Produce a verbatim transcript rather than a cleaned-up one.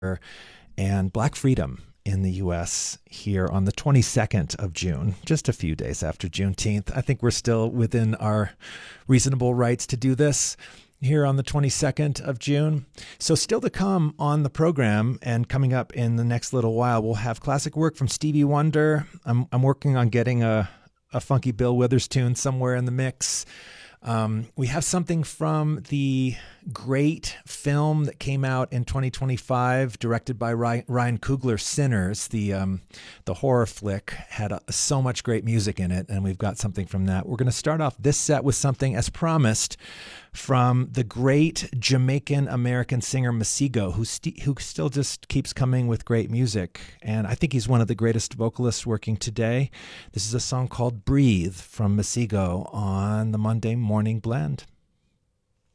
and Black Freedom in the U S here on the twenty-second of June, just a few days after Juneteenth. I think we're still within our reasonable rights to do this here on the twenty-second of June. So still to come on the program and coming up in the next little while, we'll have classic work from Stevie Wonder. I'm, I'm working on getting a, a funky Bill Withers tune somewhere in the mix. Um, we have something from the great film that came out in twenty twenty-five, directed by Ryan Coogler, Sinners. The um, the horror flick had a, so much great music in it, and we've got something from that. We're going to start off this set with something, as promised, from the great Jamaican-American singer Masego, who, st- who still just keeps coming with great music. And I think he's one of the greatest vocalists working today. This is a song called Breathe from Masego on the Monday Morning Blend.